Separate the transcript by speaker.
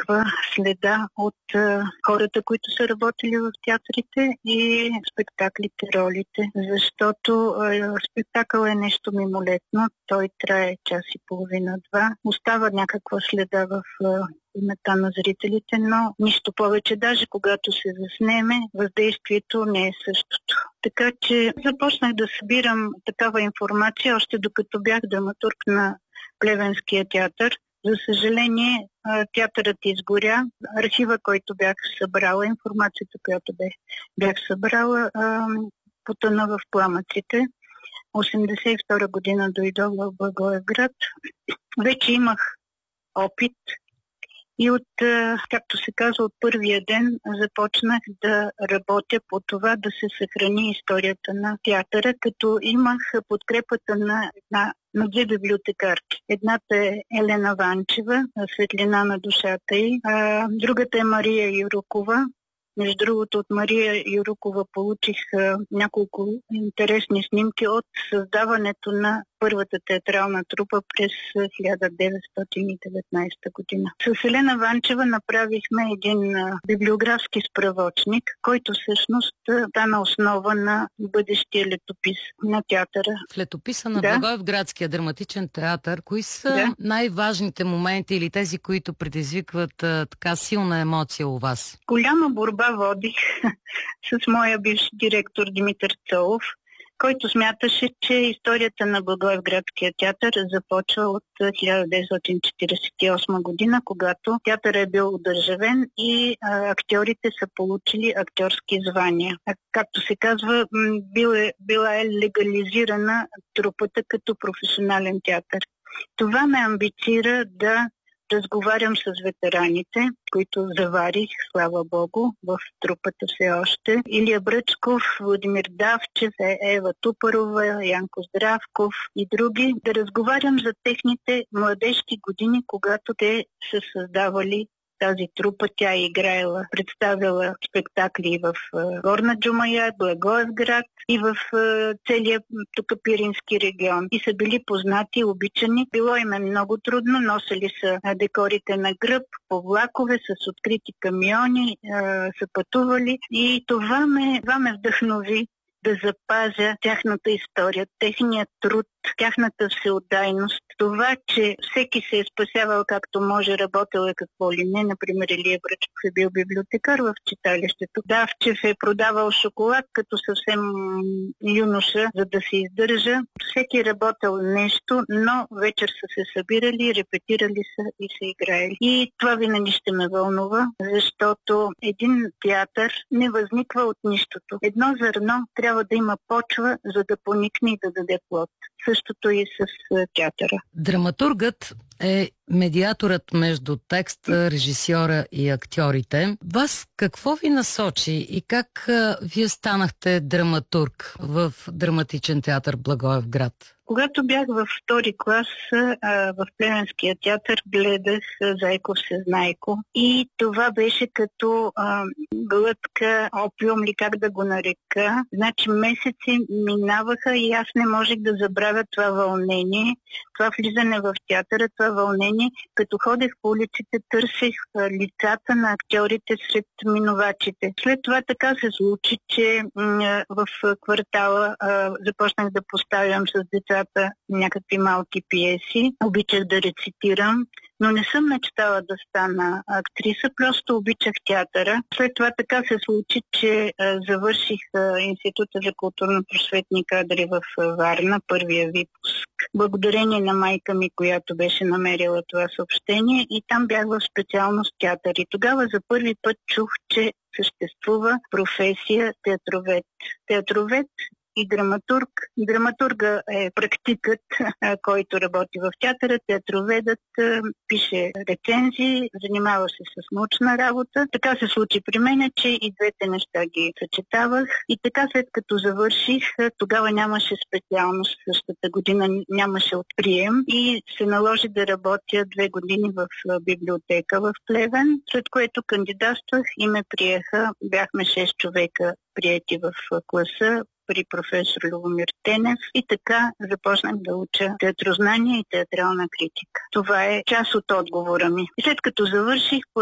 Speaker 1: никаква следа от хората, които са работили в театрите и спектаклите, ролите, защото спектакъл е нещо мимолетно, той трае час и половина-два, остава някаква следа в паметта на зрителите, но нищо повече. Даже когато се заснеме, въздействието не е същото. Така че започнах да събирам такава информация, още докато бях драматург на Плевенския театър. За съжаление, театърът изгоря. Архива, който бях събрала, информацията, която бях събрала, потъна в пламъците. 1982 година дойдох в Благоевград. Вече имах опит и от, както се казва, от първия ден започнах да работя по това да се съхрани историята на театъра, като имах подкрепата на две библиотекарки. Едната е Елена Ванчева, Светлина на душата й, другата е Мария Юрукова. Между другото, от Мария Юрукова получих няколко интересни снимки от създаването на първата театрална трупа през 1919 година. С Елена Ванчева направихме един библиографски справочник, който всъщност стана основа на бъдещия летопис на театъра.
Speaker 2: В летописа на Благоевградския драматичен театър, кои са най-важните моменти или тези, които предизвикват така силна емоция у вас?
Speaker 1: Голяма борба водих с моя бивш директор Димитър Цолов, който смяташе, че историята на Благоевградския театър започва от 1948 година, когато театърът е бил одържавен и актьорите са получили актьорски звания. Както се казва, била е легализирана трупата като професионален театър. Това ме амбицира да разговарям с ветераните, които заварих, слава Богу, в трупата все още. Илия Бръчков, Владимир Давчев, Ева Тупарова, Янко Здравков и други. Да разговарям за техните младежки години, когато те са създавали тази трупа. Тя е играела, представила спектакли в Горна Джумая, Благоевград и в целия тук Пирински регион. И са били познати, обичани. Било им е много трудно, носили са декорите на гръб, по влакове, с открити камиони, са пътували. И това ме вдъхнови да запазя тяхната история, техният труд, тяхната всеотдайност. Това, че всеки се е спасявал както може, работил е какво ли не. Например, Илия Бръчков е бил библиотекар в читалището. Давчев е продавал шоколад като съвсем юноша, за да се издържа. Всеки е работил нещо, но вечер са се събирали, репетирали са и са играели. И това винаги ще ме вълнува, защото един театър не възниква от нищото. Едно зърно трябва да има почва, за да поникне и да даде плод. Същото и с театъра.
Speaker 2: Драматургът е медиаторът между текста, режисьора и актьорите. Вас какво ви насочи и как вие станахте драматург в драматичен театър Благоевград?
Speaker 1: Когато бях във втори клас в Плевенския театър, гледах Зайков Всезнайко и това беше като глътка, опиум ли как да го нарека. Значи месеци минаваха и аз не можех да забравя това вълнение, това влизане в театъра, това вълнение. Като ходех по улиците, търсех лицата на актьорите сред минувачите. След това така се случи, че в квартала започнах да поставям с децата някакви малки пиеси. Обичах да рецитирам, но не съм мечтала да стана актриса, просто обичах театъра. След това така се случи, че завърших Института за културно-просветни кадри в Варна, първия випуск. Благодарение на майка ми, която беше намерила това съобщение, и там бях в специалност театър. И тогава за първи път чух, че съществува професия театровед. Театровед и драматург. Драматурга е практикът, който работи в театъра. Театроведът пише рецензии, занимава се с научна работа. Така се случи при мен, че и двете неща ги съчетавах. И така, след като завърших, тогава нямаше специалност. Същата година нямаше от прием и се наложи да работя 2 години в библиотека в Плевен, след което кандидатствах и ме приеха. Бяхме 6 човека приети в класа при професор Любомир Тенев и така започнах да уча театрознание и театрална критика. Това е част от отговора ми. И след като завърших,